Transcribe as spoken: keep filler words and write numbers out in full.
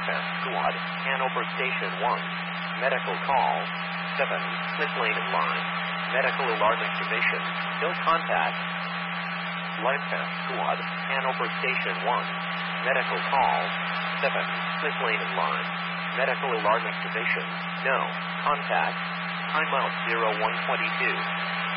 Test Squad, Hanover Station one. Medical call. seven. Smith Lane and Line. Medical Alarm Activation. No contact. Live Test Squad, Hanover Station one. Medical call. seven. Smith Lane and Line. Medical Alarm Activation. No contact. Timeout zero one twenty-two.